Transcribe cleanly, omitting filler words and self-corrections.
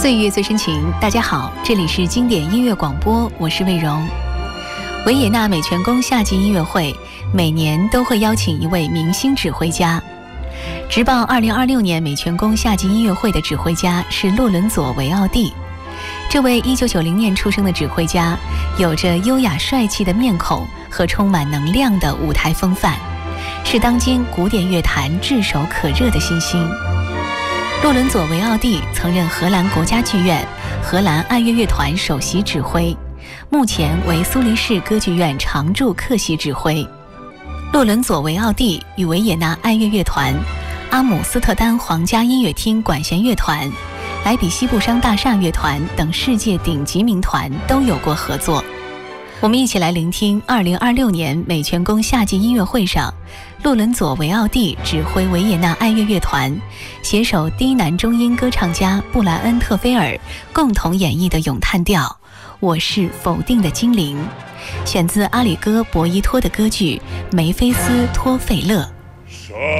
岁月最深情，大家好，这里是经典音乐广播，我是魏荣。维也纳美泉宫夏季音乐会每年都会邀请一位明星指挥家。直报2026年美泉宫夏季音乐会的指挥家是洛伦佐·维奥蒂。这位1990年出生的指挥家，有着优雅帅气的面孔和充满能量的舞台风范，是当今古典乐坛炙手可热的新星。洛伦佐·维奥蒂曾任荷兰国家剧院、荷兰爱乐乐团首席指挥，目前为苏黎世歌剧院常驻客席指挥。洛伦佐·维奥蒂与维也纳爱乐乐团、阿姆斯特丹皇家音乐厅管弦乐团、莱比锡布商大厦乐团等世界顶级名团都有过合作。我们一起来聆听2026年美泉宫夏季音乐会上，洛伦佐·维奥蒂指挥维也纳爱乐乐团携手低男中音歌唱家布莱恩·特菲尔共同演绎的咏叹调《我是否定的精灵》，选自阿里戈·博伊托的歌剧《梅菲斯托费勒》。